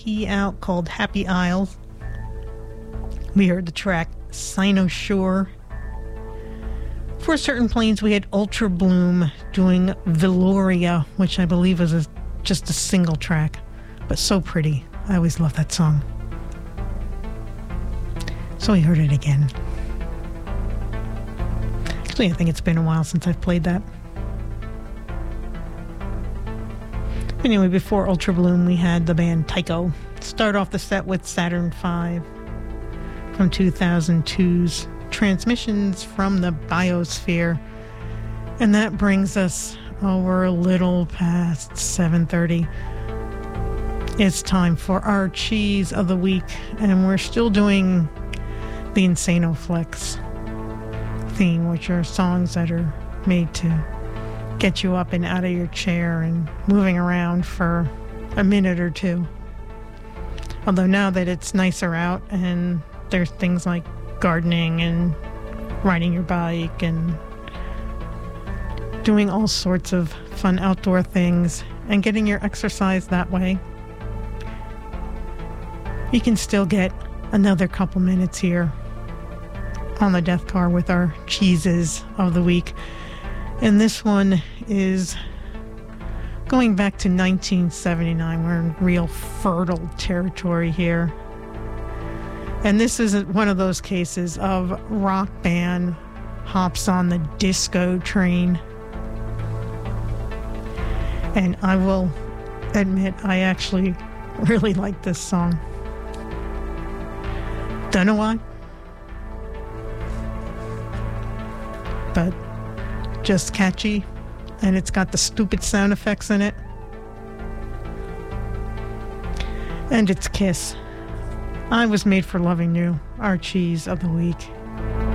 EP out called Happy Isles. We heard the track Cynosure. For Certain Planes, we had Ultra Bloom doing Veloria, which I believe is just a single track, but so pretty. I always love that song. So we heard it again. Actually, I think it's been a while since I've played that. Anyway, before Ultra Bloom, we had the band Tycho. Start off the set with Saturn V from 2002's Transmissions from the Biosphere. And that brings us over a little past 7:30. It's time for our cheese of the week, and we're still doing the Insano Flex theme, which are songs that are made to get you up and out of your chair and moving around for a minute or two. Although now that it's nicer out and there's things like gardening and riding your bike and doing all sorts of fun outdoor things and getting your exercise that way, you can still get another couple minutes here on the Death Car with our cheeses of the week. And this one is going back to 1979. We're in real fertile territory here. And this isn't one of those cases of rock band hops on the disco train. And I will admit, I actually really like this song. Don't know why, but just catchy, and it's got the stupid sound effects in it. And it's Kiss. I Was Made for Loving You, our cheese of the week.